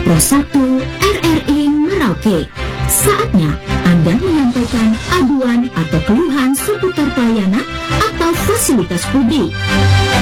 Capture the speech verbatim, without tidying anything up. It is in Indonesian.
Pro satu R R I Merauke. Saatnya Anda menyampaikan aduan atau keluhan seputar pelayanan atau fasilitas publik.